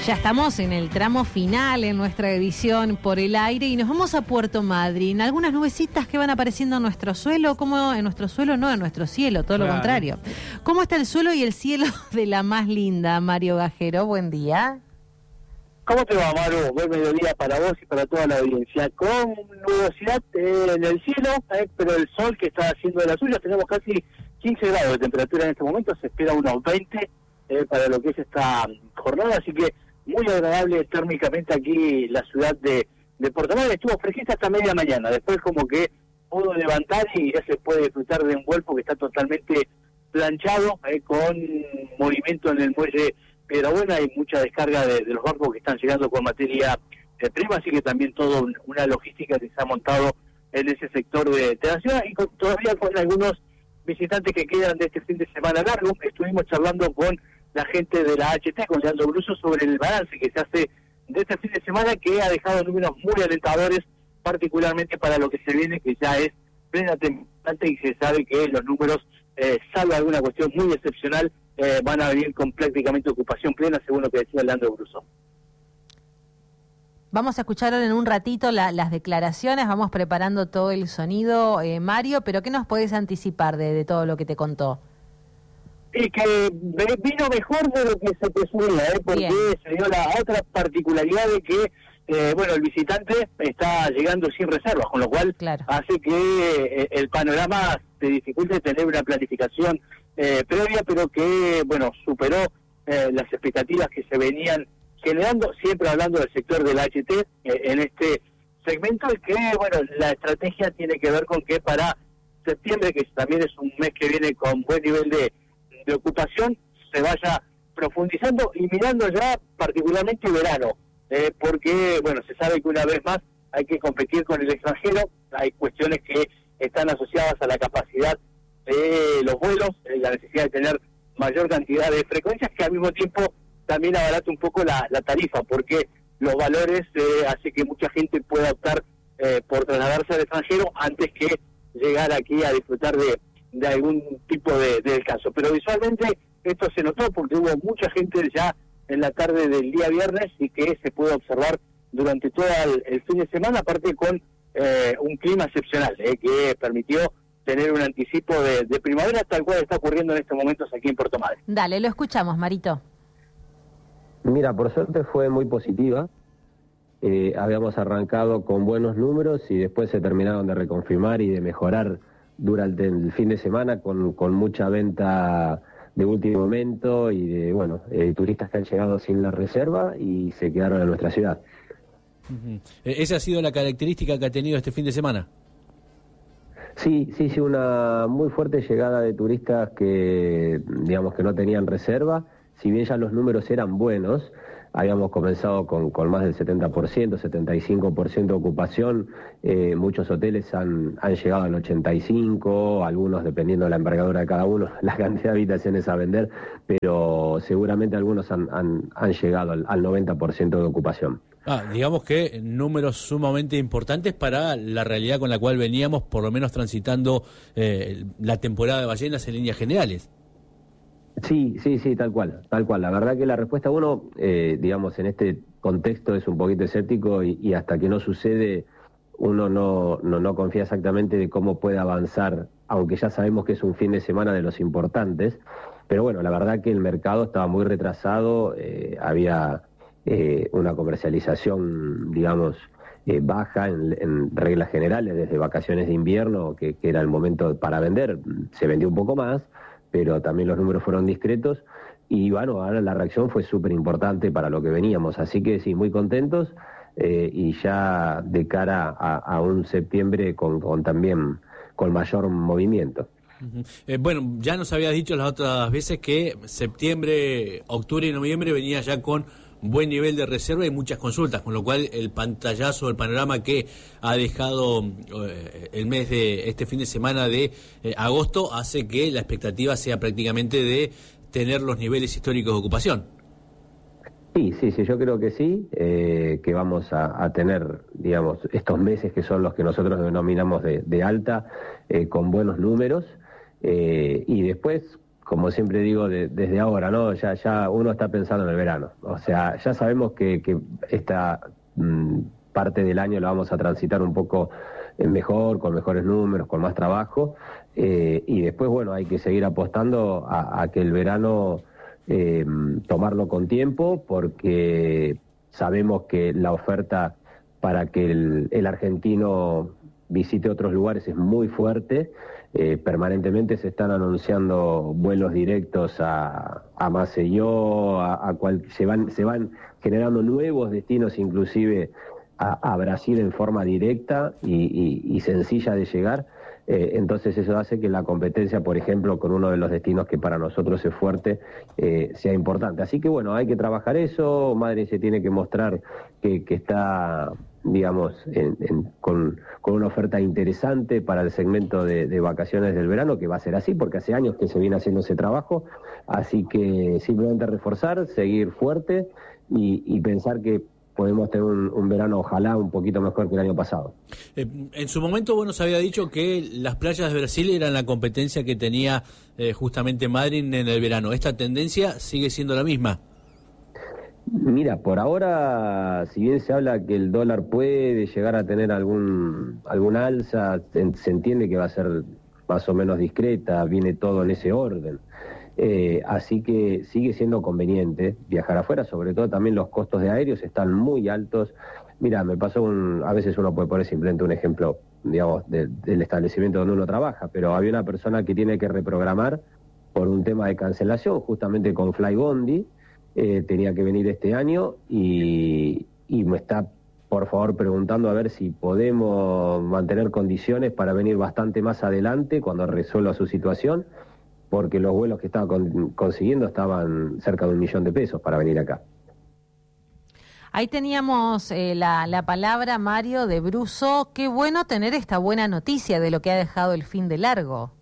Ya estamos en el tramo final en nuestra edición por el aire y nos vamos a Puerto Madryn. Algunas nubecitas que van apareciendo en nuestro suelo, como en nuestro suelo, no en nuestro cielo, todo lo contrario. ¿Cómo está el suelo y el cielo de la más linda, Mario Gajero? Buen día. ¿Cómo te va, Maru? Buen mediodía para vos y para toda la audiencia. Con nubosidad en el cielo, pero el sol que está haciendo de la suya, tenemos casi 15 grados de temperatura en este momento, se espera unos 20 para lo que es esta jornada, así que muy agradable térmicamente aquí la ciudad de Puerto Madryn. Estuvo fresquita hasta media mañana, después como que pudo levantar y ya se puede disfrutar de un Golfo que está totalmente planchado, con movimiento en el muelle Piedrabuena. Hay mucha descarga de los barcos que están llegando con materia prima, así que también toda una logística que se ha montado en ese sector de la ciudad, y todavía con algunos visitantes que quedan de este fin de semana largo. Estuvimos charlando con la gente de la HT, con Leandro Bruso, sobre el balance que se hace de este fin de semana, que ha dejado números muy alentadores, particularmente para lo que se viene, que ya es plena temporada, y se sabe que los números, salvo alguna cuestión muy excepcional, van a venir con prácticamente ocupación plena, según lo que decía Leandro Bruso. Vamos a escuchar en un ratito las declaraciones, vamos preparando todo el sonido, Mario, pero ¿qué nos podés anticipar de todo lo que te contó? Y que vino mejor de lo que se presumía, porque bien, se dio la otra particularidad de que el visitante está llegando sin reservas, con lo cual hace que el panorama te dificulte tener una planificación previa, pero que superó las expectativas que se venían generando, siempre hablando del sector del HT en este segmento, y que la estrategia tiene que ver con que para septiembre, que también es un mes que viene con buen nivel de ocupación, se vaya profundizando y mirando ya particularmente verano, porque se sabe que una vez más hay que competir con el extranjero. Hay cuestiones que están asociadas a la capacidad de los vuelos, la necesidad de tener mayor cantidad de frecuencias, que al mismo tiempo también abarata un poco la tarifa, porque los valores hace que mucha gente pueda optar por trasladarse al extranjero antes que llegar aquí a disfrutar de algún tipo de descanso. Pero visualmente esto se notó porque hubo mucha gente ya en la tarde del día viernes, y que se pudo observar durante todo el fin de semana, aparte con un clima excepcional, que permitió tener un anticipo de primavera, tal cual está ocurriendo en estos momentos aquí en Puerto Madryn. Dale, lo escuchamos, Marito. Mira, por suerte fue muy positiva. Habíamos arrancado con buenos números y después se terminaron de reconfirmar y de mejorar durante el fin de semana con mucha venta de último momento y de turistas que han llegado sin la reserva y se quedaron en nuestra ciudad. ¿Esa ha sido la característica que ha tenido este fin de semana? Sí, una muy fuerte llegada de turistas que no tenían reserva. Si bien ya los números eran buenos, habíamos comenzado con más del 70%, 75% de ocupación. Muchos hoteles han llegado al 85%, algunos, dependiendo de la envergadura de cada uno, la cantidad de habitaciones a vender, pero seguramente algunos han llegado al 90% de ocupación. Digamos que números sumamente importantes para la realidad con la cual veníamos, por lo menos transitando la temporada de ballenas en líneas generales. Sí, tal cual. La verdad que la respuesta, en este contexto es un poquito escéptico y hasta que no sucede uno no confía exactamente de cómo puede avanzar, aunque ya sabemos que es un fin de semana de los importantes. Pero la verdad que el mercado estaba muy retrasado, había una comercialización, baja en reglas generales desde vacaciones de invierno, que era el momento para vender. Se vendió un poco más, pero también los números fueron discretos y ahora la reacción fue súper importante para lo que veníamos, así que sí, muy contentos y ya de cara a un septiembre con mayor movimiento. Ya nos habías dicho las otras veces que septiembre, octubre y noviembre venía ya con buen nivel de reserva y muchas consultas, con lo cual el pantallazo, el panorama que ha dejado el mes de este fin de semana de agosto hace que la expectativa sea prácticamente de tener los niveles históricos de ocupación. Sí, yo creo que sí, que vamos a tener, estos meses que son los que nosotros denominamos de alta, con buenos números, y después como siempre digo, desde ahora, ¿no? Ya uno está pensando en el verano. O sea, ya sabemos que esta parte del año la vamos a transitar un poco mejor, con mejores números, con más trabajo, y después, bueno, hay que seguir apostando a que el verano tomarlo con tiempo, porque sabemos que la oferta para que el argentino visite otros lugares es muy fuerte. Permanentemente se están anunciando vuelos directos a Maceió, se van generando nuevos destinos, inclusive a Brasil en forma directa y sencilla de llegar. Entonces eso hace que la competencia, por ejemplo, con uno de los destinos que para nosotros es fuerte, sea importante. Así que bueno, hay que trabajar eso. Madrid se tiene que mostrar que está, digamos, con una oferta interesante para el segmento de vacaciones del verano, que va a ser así, porque hace años que se viene haciendo ese trabajo. Así que simplemente reforzar, seguir fuerte y pensar que podemos tener un verano, ojalá, un poquito mejor que el año pasado. En su momento vos nos había dicho que las playas de Brasil eran la competencia que tenía justamente Madrid en el verano. ¿Esta tendencia sigue siendo la misma? Mira, por ahora, si bien se habla que el dólar puede llegar a tener alguna alza, se entiende que va a ser más o menos discreta, viene todo en ese orden. Así que sigue siendo conveniente viajar afuera, sobre todo también los costos de aéreos están muy altos. Mira, me pasó a veces uno puede poner simplemente un ejemplo, digamos, del establecimiento donde uno trabaja, pero había una persona que tiene que reprogramar por un tema de cancelación, justamente con Flybondi, tenía que venir este año y me está, por favor, preguntando a ver si podemos mantener condiciones para venir bastante más adelante cuando resuelva su situación, porque los vuelos que estaba consiguiendo estaban cerca de $1 millón para venir acá. Ahí teníamos la palabra, Mario, de Bruso. Qué bueno tener esta buena noticia de lo que ha dejado el fin de largo.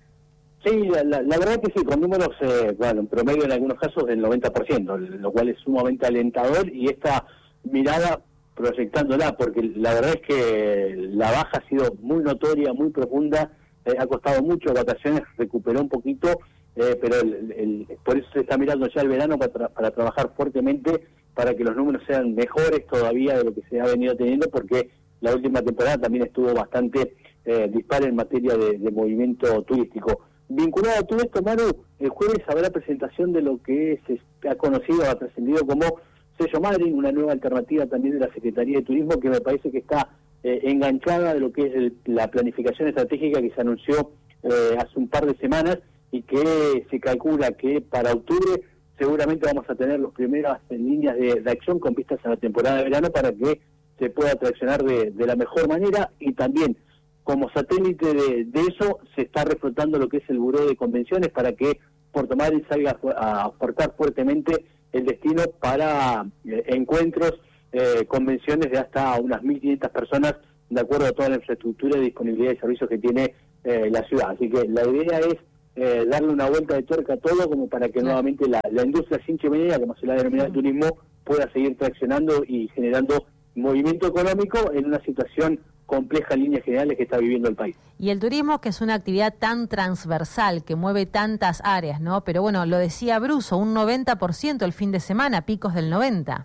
Sí, la verdad que sí, con números, en promedio en algunos casos del 90%, lo cual es sumamente alentador, y esta mirada proyectándola, porque la verdad es que la baja ha sido muy notoria, muy profunda. Ha costado mucho, vacaciones recuperó un poquito, pero por eso se está mirando ya el verano para trabajar fuertemente para que los números sean mejores todavía de lo que se ha venido teniendo, porque la última temporada también estuvo bastante dispar en materia de movimiento turístico. Vinculado a todo esto, Maru, el jueves habrá presentación de lo que se ha conocido, ha trascendido como Sello Madrid, una nueva alternativa también de la Secretaría de Turismo, que me parece que está enganchada de lo que es la planificación estratégica que se anunció hace un par de semanas, y que se calcula que para octubre seguramente vamos a tener las primeras líneas de acción con vistas a la temporada de verano para que se pueda traccionar de la mejor manera. Y también, como satélite de eso, se está reflotando lo que es el Buró de Convenciones para que Puerto Madryn salga a aportar fuertemente el destino para encuentros, convenciones de hasta unas 1.500 personas, de acuerdo a toda la infraestructura y disponibilidad de servicios que tiene la ciudad. Así que la idea es darle una vuelta de tuerca a todo, como para que nuevamente la industria sin chimenea, como se la denomina el turismo, pueda seguir traccionando y generando movimiento económico en una situación compleja en líneas generales que está viviendo el país. Y el turismo, que es una actividad tan transversal, que mueve tantas áreas, ¿no? Pero bueno, lo decía Bruso, un 90% el fin de semana, picos del 90%.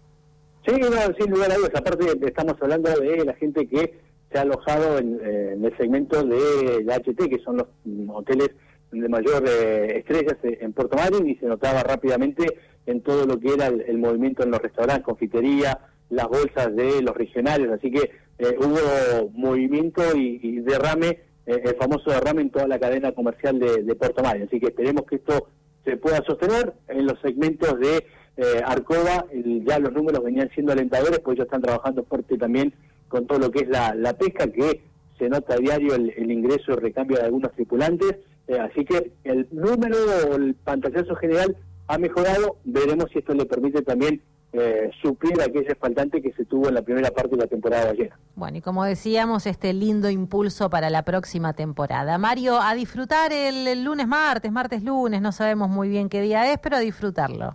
Sí, no, sin lugar a dudas. Aparte, estamos hablando de la gente que se ha alojado en el segmento de la HT, que son los hoteles de mayor estrellas en Puerto Madryn, y se notaba rápidamente en todo lo que era el movimiento en los restaurantes, confitería, las bolsas de los regionales. Así que hubo movimiento y derrame, el famoso derrame en toda la cadena comercial de Puerto Madryn. Así que esperemos que esto se pueda sostener. En los segmentos de Arcoba ya los números venían siendo alentadores, pues ellos están trabajando fuerte también con todo lo que es la pesca, que se nota a diario el ingreso y recambio de algunos tripulantes. Así que el número o el pantallazo general ha mejorado. Veremos si esto le permite también suplir aquella faltante que se tuvo en la primera parte de la temporada de ayer. Bueno, y como decíamos, este lindo impulso para la próxima temporada. Mario, a disfrutar el lunes, martes, lunes, no sabemos muy bien qué día es, pero a disfrutarlo.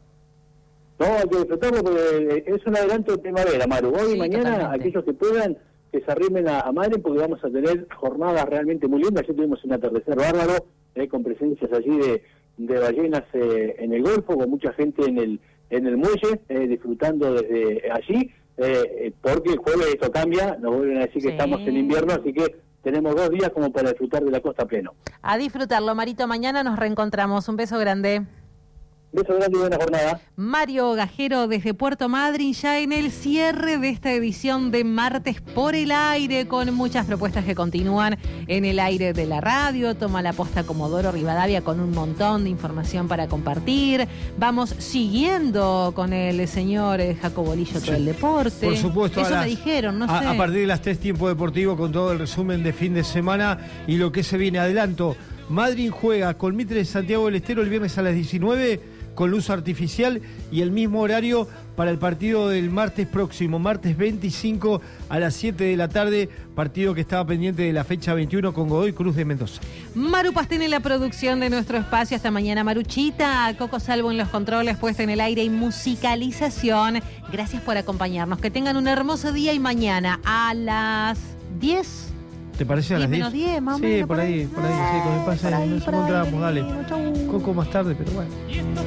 No, hay que disfrutarlo porque es un adelanto de primavera, Maru. Hoy y mañana, totalmente. Aquellos que puedan, que se arrimen a Madryn, porque vamos a tener jornadas realmente muy lindas. Ayer tuvimos un atardecer bárbaro, con presencias allí de ballenas en el Golfo, con mucha gente en el muelle, disfrutando desde allí, porque el jueves esto cambia, nos vuelven a decir que estamos en invierno, así que tenemos 2 días como para disfrutar de la costa a pleno. A disfrutarlo, Marito, mañana nos reencontramos. Un beso grande. Beso grande y buena jornada. Mario Gajero desde Puerto Madryn, ya en el cierre de esta edición de Martes por el Aire, con muchas propuestas que continúan en el aire de la radio. Toma la posta Comodoro Rivadavia con un montón de información para compartir. Vamos siguiendo con el señor Jacobo Bolillo todo el deporte. Por supuesto. Eso me dijeron, no sé. A partir de las 3 tiempo deportivo con todo el resumen de fin de semana y lo que se viene. Adelanto, Madryn juega con Mitre de Santiago del Estero el viernes a las 19 con luz artificial y el mismo horario para el partido del martes próximo, martes 25 a las 7 de la tarde, partido que estaba pendiente de la fecha 21 con Godoy Cruz de Mendoza. Maru Pastén en la producción de nuestro espacio. Hasta mañana, Maruchita. Coco Salvo en los controles, puesta en el aire y musicalización. Gracias por acompañarnos. Que tengan un hermoso día y mañana a las 10. ¿Te parece a las 10? Menos 10, más o sí, menos. por ahí, sí, con el pase nos encontramos, dale. Coco más tarde, pero bueno.